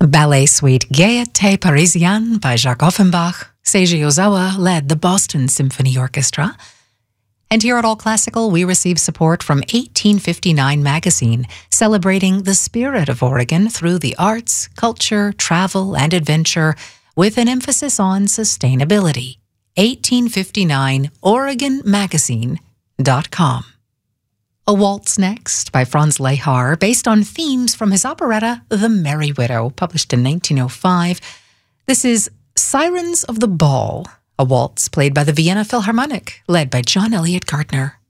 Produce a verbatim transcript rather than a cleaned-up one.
Ballet Suite Gaieté Parisienne by Jacques Offenbach. Seiji Ozawa led the Boston Symphony Orchestra. And here at All Classical, we receive support from eighteen fifty-nine magazine, celebrating the spirit of Oregon through the arts, culture, travel, and adventure, with an emphasis on sustainability. eighteen fifty-nine Oregon Magazine dot com. A Waltz Next by Franz Lehár, based on themes from his operetta The Merry Widow, published in nineteen oh five. This is Sirens of the Ball, a waltz played by the Vienna Philharmonic, led by John Elliott Gardner.